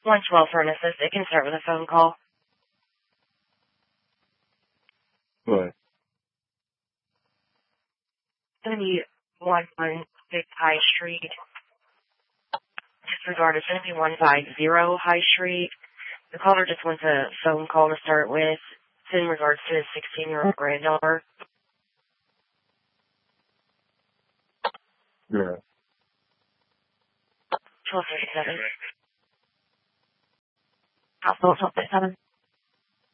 112 for an assist. It can start with a phone call. What? 116 High Street. Disregard, it's going to be 150 High Street. The caller just wants a phone call to start with. It's in regards to his 16-year-old granddaughter. Yeah. 1237. Hospital 1237.